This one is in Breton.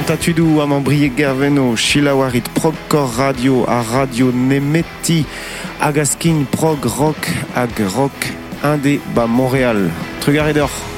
Tatudu am Ambrié Gerveno, Chilawarit Progcor Radio a Radio Nemeti, Agaskin Prog Rock ag Rock Indé ba Montréal. Trugaredor.